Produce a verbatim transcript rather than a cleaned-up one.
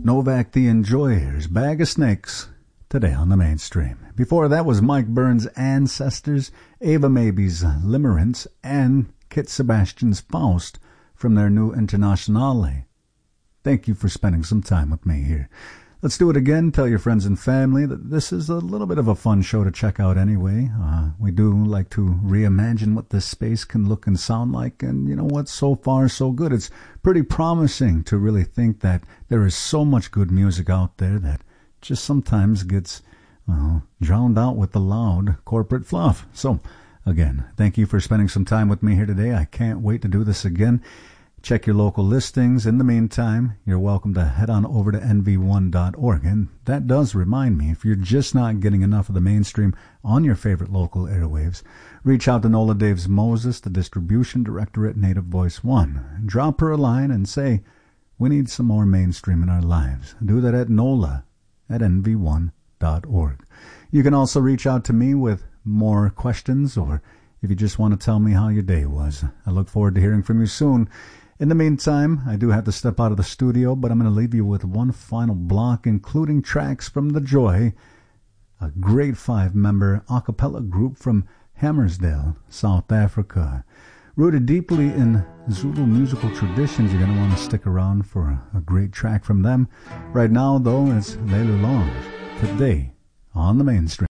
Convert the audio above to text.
Novak the Enjoyers, Bag of Snakes, today on the Mainstream. Before that was Mike Burns' Ancestors, Ava Maybe's Limerence, and Kit Sebastian's Faust from their new Internationale. Thank you for spending some time with me here. Let's do it again. Tell your friends and family that this is a little bit of a fun show to check out anyway. Uh, we do like to reimagine what this space can look and sound like, and you know what? So far, so good. It's pretty promising to really think that there is so much good music out there that just sometimes gets, well, drowned out with the loud corporate fluff. So, again, thank you for spending some time with me here today. I can't wait to do this again. Check your local listings. In the meantime, you're welcome to head on over to N V one dot org. And that does remind me, if you're just not getting enough of the Mainstream on your favorite local airwaves, reach out to Nola Daves Moses, the distribution director at Native Voice One. Drop her a line and say, we need some more Mainstream in our lives. Do that at Nola at N V one dot org. You can also reach out to me with more questions, or if you just want to tell me how your day was. I look forward to hearing from you soon. In the meantime, I do have to step out of the studio, but I'm going to leave you with one final block, including tracks from The Joy, a great five-member a cappella group from Hammersdale, South Africa. Rooted deeply in Zulu musical traditions, you're going to want to stick around for a great track from them. Right now, though, it's Lelu Long, today on the Mainstream.